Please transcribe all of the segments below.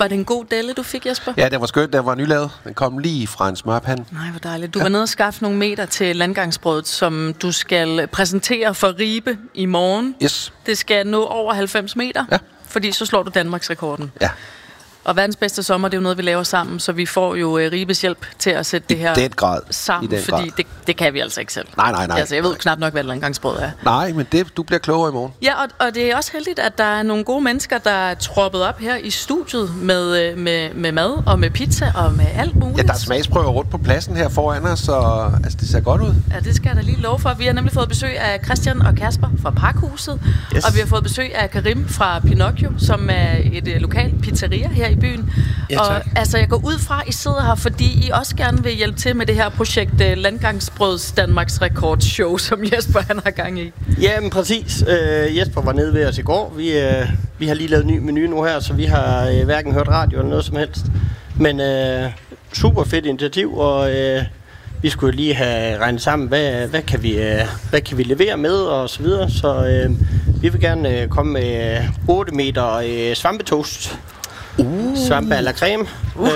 Var det en god delle, du fik, Jesper? Ja, den var skøn. Den var nylavet. Den kom lige fra en smørpande. Nej, hvor dejligt. Du var nede og skaffe nogle meter til landgangsbrødet, som du skal præsentere for Ribe i morgen. Yes. Det skal nå over 90 meter, fordi så slår du Danmarks rekorden. Ja. Og verdens bedste sommer, det er jo noget, vi laver sammen, så vi får jo Ribes hjælp til at sætte det her sammen, fordi det kan vi altså ikke selv. Nej. Altså, jeg ved knap nok, hvad et landgangsbrød er. Nej, men du bliver klogere i morgen. Ja, og det er også heldigt, at der er nogle gode mennesker, der er troppet op her i studiet med mad og med pizza og med alt muligt. Ja, der er smagsprøver rundt på pladsen her foran os, så altså, det ser godt ud. Ja, det skal jeg da lige love for. Vi har nemlig fået besøg af Christian og Kasper fra Pakhuset, og vi har fået besøg af Karim fra Pinocchio, som er et lokalt pizzeria her i byen. Ja, og altså, jeg går ud fra, I sidder her, fordi I også gerne vil hjælpe til med det her projekt Landgangsbrøds Danmarks Rekordshow, som Jesper han har gang i. Ja, men præcis. Jesper var nede ved os i går. Vi har lige lavet en ny menu nu her, så vi har hverken hørt radio eller noget som helst. Men super fedt initiativ, og vi skulle lige have regnet sammen, hvad kan vi levere med og så videre. Så vi vil gerne komme med 8 meter svampetoast. Svampe à la creme,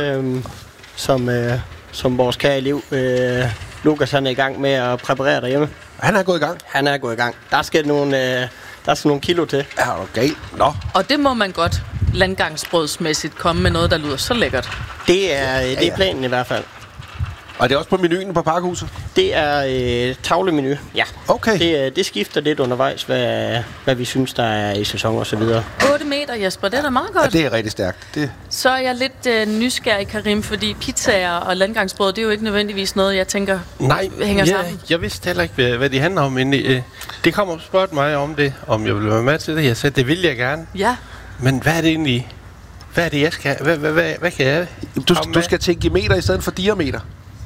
som vores kære elev Lukas han er i gang med at præparere derhjemme. Han er gået i gang? Han er gået i gang. Der skal nogle kilo til. Ja, det er galt. Nå. Og det må man godt landgangsbrødsmæssigt komme med noget, der lyder så lækkert. Det er planen i hvert fald. Og det er også på menuen på Pakhuset? Det er tavlemenu, ja. Okay. Det skifter lidt undervejs, hvad vi synes, der er i sæson og så videre. 8 meter, Jesper, det er da meget godt. Ja, det er rigtig stærkt. Så er jeg lidt nysgerrig, Karim, fordi pizzaer og landgangsbrød, det er jo ikke nødvendigvis noget, jeg tænker hænger sammen. Jeg vidste heller ikke, hvad de handler om, men det kom og spurgte mig om det, om jeg ville være med til det. Jeg sagde, det vil jeg gerne. Ja. Men hvad er det egentlig? Hvad er det, jeg skal? Hvad kan jeg? Du skal tænke i meter i stedet for diameter.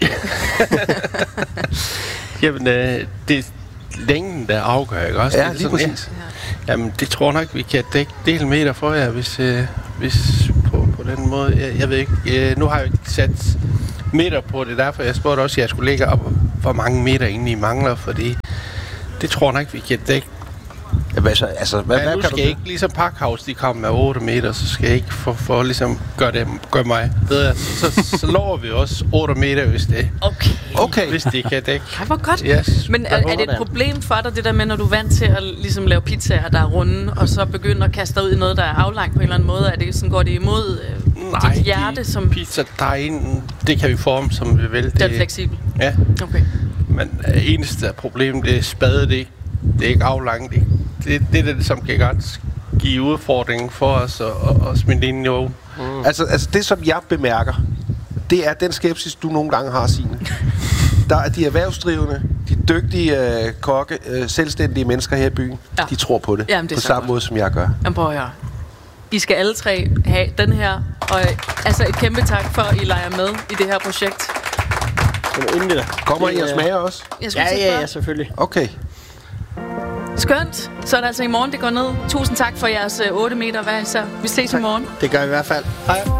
Jamen, det er længden, der afgør, ikke også? Ja, lige præcis. Ja. Jamen, det tror nok, vi kan dække del meter for jer, hvis på den måde. Jeg ved ikke, nu har jeg ikke sat meter på det, derfor jeg spurgte også, at jeg skulle lægge op, hvor mange meter egentlig mangler, fordi det tror nok, vi kan dække. Hvad nu skal jeg ikke, ligesom Pakhuset, de kommer med 8 meter, så skal jeg ikke for ligesom gøre mig bedre. Så lover vi også 8 meter, hvis det okay. Hvis de kan dække. Ej, hvor godt. Yes. Men er det et problem for dig, det der med, når du er vant til at ligesom lave pizzaer, der er runde, og så begynder at kaste dig ud i noget, der er aflangt på en eller anden måde? Er det sådan, går det imod dit hjerte? Som pizzadejen, det kan vi forme, som vi vil. Det er fleksibelt? Ja. Okay. Men eneste problem, det er spadet, det er ikke aflangt. Det er det, som kan godt give udfordringen for os og smide ind i ovnen. Altså det, som jeg bemærker, det er den skepsis, du nogle gange har, Signe. Der er de erhvervsdrivende, de dygtige kokke, selvstændige mennesker her i byen. Ja. De tror på det. Jamen, det på samme måde, som jeg gør. Jamen, prøv at høre. I skal alle tre have den her. Og altså et kæmpe tak for, at I leger med i det her projekt. Kommer I og smager også? Ja, selvfølgelig. Okay. Skønt. Så er det altså i morgen, det går ned. Tusind tak for jeres 8 meter hver især. Vi ses i morgen. Det gør vi i hvert fald. Hej.